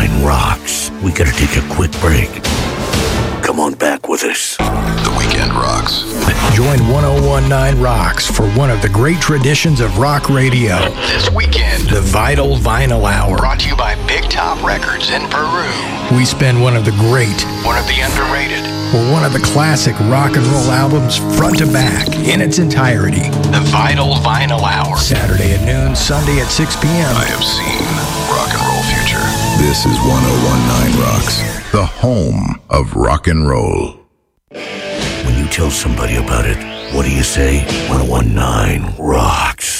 1019 rocks. We gotta take a quick break. Come on back with us. The Weekend Rocks. Join 1019 Rocks for one of the great traditions of rock radio. This weekend, The Vital Vinyl Hour. brought to you by Big Top Records in Peru. We spin one of the great One of the underrated. or one of the classic rock and roll albums front to back in its entirety. The Vital Vinyl Hour. Saturday at noon, Sunday at 6 p.m. I have seen rock and roll future. This is 1019 Rocks, the home of rock and roll. When you tell somebody about it, what do you say? 1019 rocks.